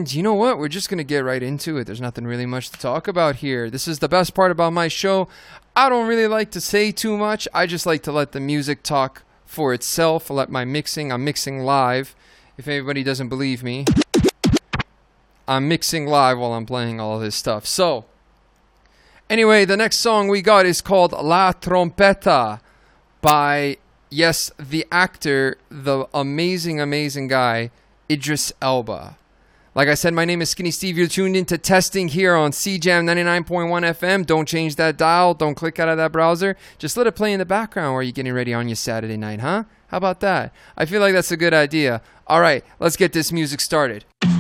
And you know what? We're just going to get right into it. There's nothing really much to talk about here. This is the best part about my show. I don't really like to say too much. I just like to let the music talk for itself. I'm mixing live. If anybody doesn't believe me, I'm mixing live while I'm playing all this stuff. So, anyway, the next song we got is called La Trompeta by, yes, the actor, the amazing, amazing guy, Idris Elba. Like I said, my name is Skinny Steve. You're tuned into Testing here on CJAM 99.1 FM. Don't change that dial. Don't click out of that browser. Just let it play in the background while you're getting ready on your Saturday night, huh? How about that? I feel like that's a good idea. All right, let's get this music started.